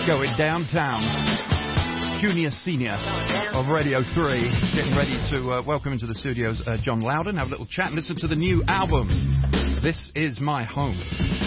going downtown. Junior Senior of Radio 3, getting ready to welcome into the studios John Loudon, have a little chat and listen to the new album, This Is My Home.